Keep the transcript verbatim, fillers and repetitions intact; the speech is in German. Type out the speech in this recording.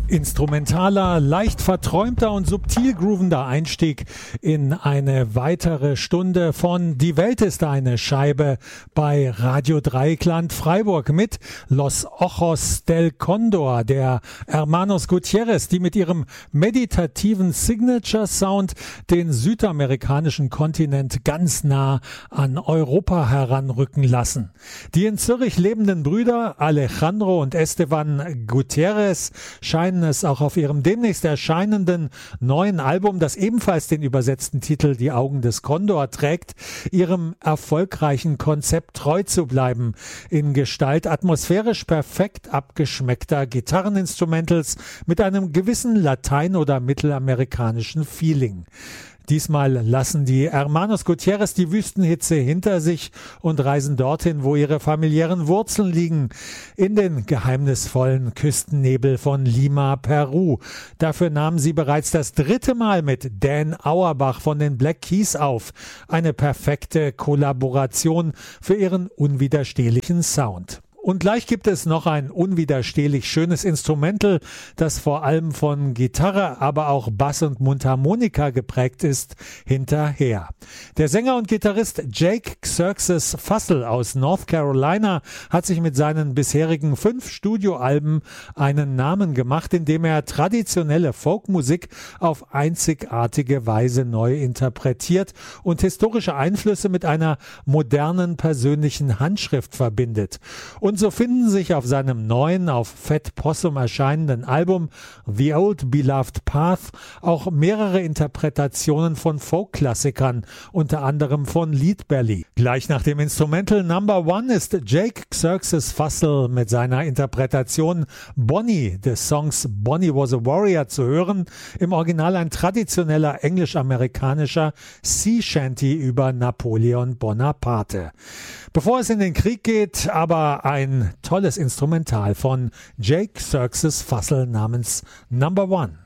Instrumentaler, leicht verträumter und subtil groovender Einstieg in eine weitere Stunde von Die Welt ist eine Scheibe bei Radio Dreieckland Freiburg mit Los Ojos del Condor, der Hermanos Gutierrez, die mit ihrem meditativen Signature-Sound den südamerikanischen Kontinent ganz nah an Europa heranrücken lassen. Die in Zürich lebenden Brüder Alejandro und Esteban Gutierrez scheinen es auch auf ihrem demnächst erscheinenden neuen Album, das ebenfalls den übersetzten Titel Die Augen des Kondor trägt, ihrem erfolgreichen Konzept treu zu bleiben, in Gestalt atmosphärisch perfekt abgeschmeckter Gitarreninstrumentals mit einem gewissen latein- oder mittelamerikanischen Feeling. Diesmal lassen die Hermanos Gutierrez die Wüstenhitze hinter sich und reisen dorthin, wo ihre familiären Wurzeln liegen, in den geheimnisvollen Küstennebel von Lima, Peru. Dafür nahmen sie bereits das dritte Mal mit Dan Auerbach von den Black Keys auf. Eine perfekte Kollaboration für ihren unwiderstehlichen Sound. Und gleich gibt es noch ein unwiderstehlich schönes Instrumental, das vor allem von Gitarre, aber auch Bass und Mundharmonika geprägt ist, hinterher. Der Sänger und Gitarrist Jake Xerxes Fussell aus North Carolina hat sich mit seinen bisherigen fünf Studioalben einen Namen gemacht, indem er traditionelle Folkmusik auf einzigartige Weise neu interpretiert und historische Einflüsse mit einer modernen persönlichen Handschrift verbindet. Und Und so finden sich auf seinem neuen, auf Fat Possum erscheinenden Album The Old Beloved Path auch mehrere Interpretationen von Folk-Klassikern, unter anderem von Leadbelly. Gleich nach dem Instrumental Number One ist Jake Xerxes Fussell mit seiner Interpretation Bonnie des Songs Bonnie Was a Warrior zu hören, im Original ein traditioneller englisch-amerikanischer Sea Shanty über Napoleon Bonaparte. Bevor es in den Krieg geht, aber ein tolles Instrumental von Jake Xerxes Fussell namens Number One.